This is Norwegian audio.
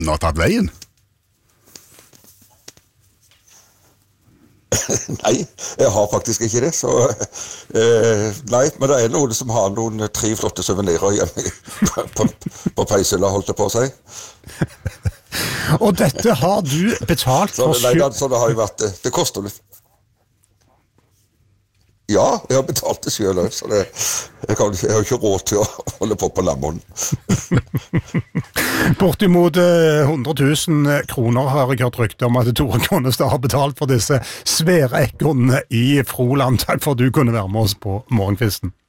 Nå har tatt veien? Nei, jeg har faktisk ikke det, så nei, men det noen som har noen 3 flotte souvenirer hjemme på peishylla, holdt jeg på å si. Og dette har du betalt for selv? Nei, så det har jo vært, det koster litt. Ja, jeg har betalt det selv, så jeg har ikke råd til å holde på Lamon. Bortimot 100 000 kroner har jeg hørt rykte om at Tore Kånestad har betalt for disse svære ekornene i Froland. Takk for at du kunne være med oss på Morgenkvisten.